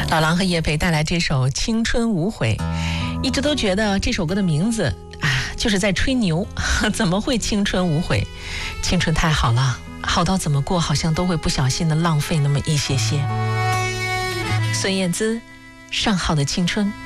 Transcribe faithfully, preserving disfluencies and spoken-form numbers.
老狼和叶培带来这首《青春无悔》，一直都觉得这首歌的名字啊，就是在吹牛，怎么会青春无悔？青春太好了，好到怎么过好像都会不小心的浪费那么一些些。孙燕姿，上好的青春。